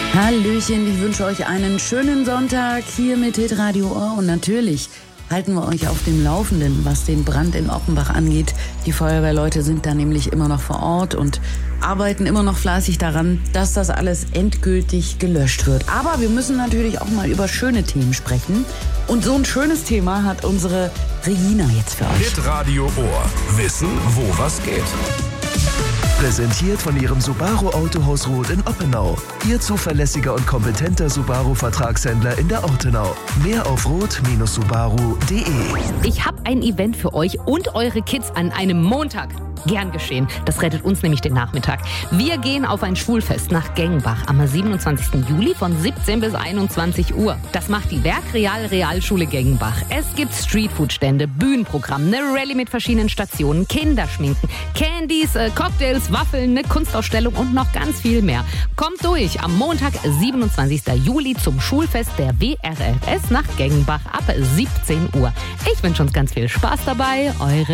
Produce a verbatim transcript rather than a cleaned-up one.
Hallöchen, ich wünsche euch einen schönen Sonntag hier mit Hitradio Ohr und natürlich halten wir euch auf dem Laufenden, was den Brand in Oppenbach angeht. Die Feuerwehrleute sind da nämlich immer noch vor Ort und arbeiten immer noch fleißig daran, dass das alles endgültig gelöscht wird. Aber wir müssen natürlich auch mal über schöne Themen sprechen. Und so ein schönes Thema hat unsere Regina jetzt für euch. Hitradio Ohr. Wissen, wo was geht. Präsentiert von Ihrem Subaru Autohaus Roth in Oppenau. Ihr zuverlässiger und kompetenter Subaru-Vertragshändler in der Ortenau. Mehr auf roth Bindestrich subaru punkt de. Ich habe ein Event für euch und eure Kids an einem Montag. Gern geschehen. Das rettet uns nämlich den Nachmittag. Wir gehen auf ein Schwulfest nach Gengenbach am siebenundzwanzigsten Juli von siebzehn bis einundzwanzig Uhr. Das macht die Werkreal Realschule Gengenbach. Es gibt Streetfood-Stände, Bühnenprogramm, eine Rallye mit verschiedenen Stationen, Kinderschminken, Candies, äh, Cocktails, Waffeln, eine Kunstausstellung und noch ganz viel mehr. Kommt durch am Montag, siebenundzwanzigsten Juli zum Schulfest der W R L S nach Gengenbach ab siebzehn Uhr. Ich wünsche uns ganz viel Spaß dabei. Eure